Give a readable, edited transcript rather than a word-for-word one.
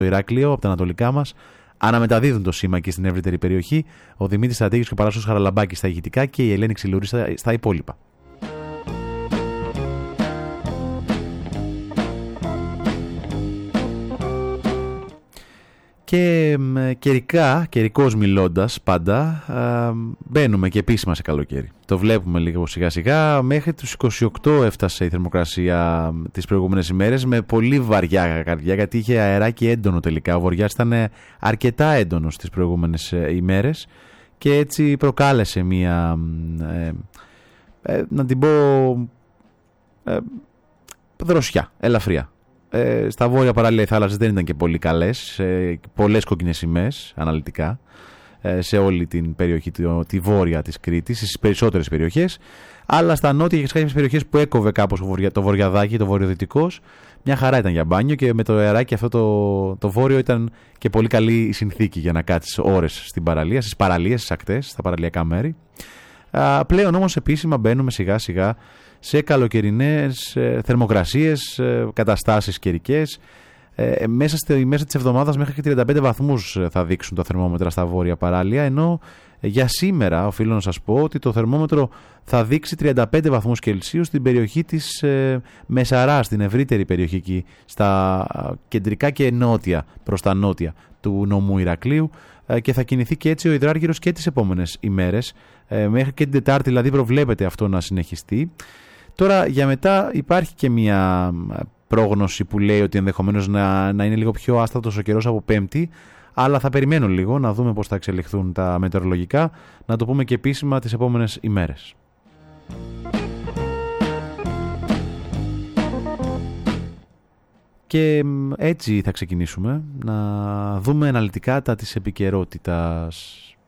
στο Ηράκλειο, από τα ανατολικά μας, αναμεταδίδουν το σήμα και στην ευρύτερη περιοχή. Ο Δημήτρης Στρατήγιος και ο Παράσχος Χαραλαμπάκης στα ηχητικά και η Ελένη Ξυλούρη στα υπόλοιπα. Και καιρικώς μιλώντας πάντα, μπαίνουμε και επίσημα σε καλοκαίρι. Το βλέπουμε λίγο σιγά σιγά. Μέχρι τους 28 έφτασε η θερμοκρασία τις προηγούμενες ημέρες με πολύ βαριά καρδιά, γιατί είχε αεράκι έντονο τελικά. Ο βοριάς ήταν αρκετά έντονος τις προηγούμενες ημέρες και έτσι προκάλεσε μία, να την πω, δροσιά, ελαφριά. Στα βόρεια παράλια οι θάλασσες δεν ήταν και πολύ καλές, πολλές κόκκινες σημαίες αναλυτικά σε όλη την περιοχή, τη βόρεια της Κρήτης, στις περισσότερες περιοχές, αλλά στα νότια και σε κάποιες περιοχές που έκοβε κάπως το βορειαδάκι, το βορειοδυτικός, μια χαρά ήταν για μπάνιο και με το αεράκι αυτό το βόρειο ήταν και πολύ καλή η συνθήκη για να κάτσεις ώρες στην παραλία, στις παραλίες, στις ακτές, στα παραλιακά μέρη. Πλέον όμως επίσημα μπαίνουμε σιγά σιγά σε καλοκαιρινές θερμοκρασίες, καταστάσεις καιρικές. Μέσα της εβδομάδας μέχρι και 35 βαθμούς θα δείξουν τα θερμόμετρα στα βόρεια παράλια, ενώ για σήμερα οφείλω να σας πω ότι το θερμόμετρο θα δείξει 35 βαθμούς Κελσίου στην περιοχή της Μεσαράς, στην ευρύτερη περιοχή εκεί, στα κεντρικά και νότια, προς τα νότια του νομού Ηρακλείου, και θα κινηθεί και έτσι ο υδράργυρος και τις επόμενες ημέρες, μέχρι και την Τετάρτη δηλαδή προβλέπεται αυτό να συνεχιστεί. Τώρα για μετά υπάρχει και μια πρόγνωση που λέει ότι ενδεχομένως να είναι λίγο πιο άστατος ο καιρός από Πέμπτη, αλλά θα περιμένω λίγο να δούμε πώς θα εξελιχθούν τα μετεωρολογικά, να το πούμε και επίσημα τις επόμενες ημέρες. Και έτσι θα ξεκινήσουμε να δούμε αναλυτικά τα της επικαιρότητας.